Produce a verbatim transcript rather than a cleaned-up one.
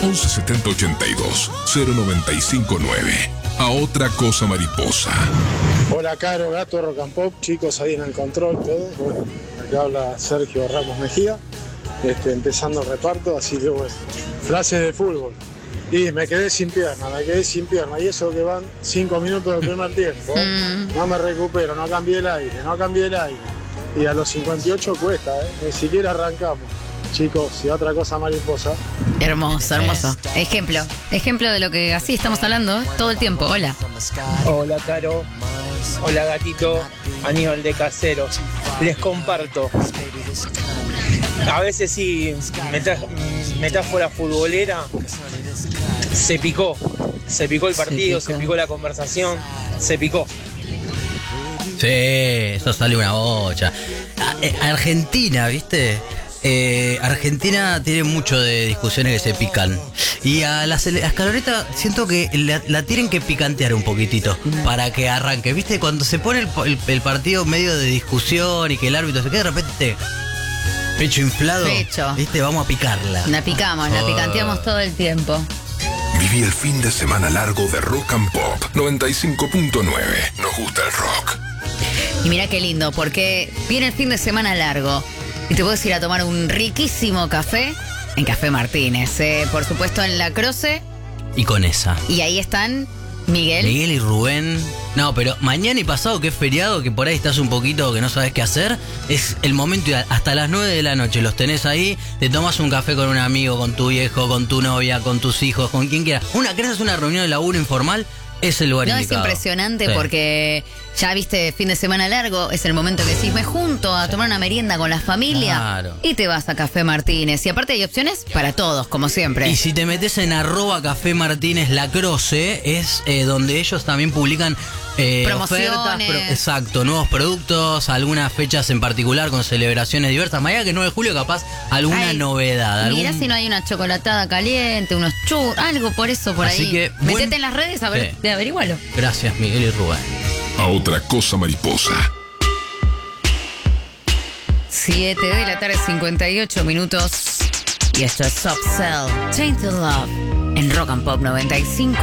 once setenta ochenta y dos cero noventa y cinco nueve. A otra cosa mariposa. Hola, Caro, Gato, Rock and Pop, chicos ahí en el control, todos. Bueno, acá habla Sergio Ramos Mejía, este, empezando el reparto, así que bueno, frases de fútbol. Y me quedé sin pierna, me quedé sin pierna, y eso que van cinco minutos del primer tiempo, ¿eh? No me recupero, no cambié el aire, no cambié el aire. Y a los cincuenta y ocho cuesta, ¿eh? Ni siquiera arrancamos. Chicos, y otra cosa mariposa. Hermoso, hermoso. Ejemplo, ejemplo de lo que así estamos hablando todo el tiempo. Hola. Hola, Caro. Hola, Gatito. Aníbal de Casero. Les comparto. A veces sí, metá- metáfora futbolera, se picó. Se picó el partido, se picó, se picó la conversación, se picó. Sí, eso sale una bocha. A- Argentina, ¿viste? Eh, Argentina tiene mucho de discusiones que se pican. Y a la, cele- a Scaloneta siento que la, la tienen que picantear un poquitito para que arranque. ¿Viste? Cuando se pone el, el, el partido medio de discusión y que el árbitro se queda de repente pecho inflado, Pecho. ¿viste? Vamos a picarla. La picamos, la picanteamos todo el tiempo. Viví el fin de semana largo de Rock and Pop noventa y cinco punto nueve. Nos gusta el rock. Y mira qué lindo, porque viene el fin de semana largo y te puedes ir a tomar un riquísimo café en Café Martínez. Eh, por supuesto en La Croce. Y con esa. Y ahí están Miguel. Miguel y Rubén. No, pero mañana y pasado, que es feriado, que por ahí estás un poquito que no sabes qué hacer, es el momento ideal. Hasta las nueve de la noche los tenés ahí, te tomas un café con un amigo, con tu viejo, con tu novia, con tus hijos, con quien quieras. Una, ¿querés hacer una reunión de laburo informal? Es el lugar No, es indicado. impresionante Sí. porque ya viste fin de semana largo, es el momento que decís, me junto a tomar una merienda con la familia. Claro. Y te vas a Café Martínez. Y aparte hay opciones para todos, como siempre. Y si te metes en arroba Café Martínez La Croce, es eh, donde ellos también publican eh, Promociones. ofertas, pro- exacto, nuevos productos, algunas fechas en particular con celebraciones diversas. Mañana que es nueve de julio, capaz alguna Ay, novedad. Mirá algún- si no hay una chocolatada caliente, unos churros, algo por eso por Así ahí. que, Metete buen- en las redes a ver, Sí. de averigualo. Gracias, Miguel y Rubén. A otra cosa mariposa. siete de la tarde, cincuenta y ocho minutos. Y esto es Soft Cell, Chain to Love, en Rock and Pop noventa y cinco.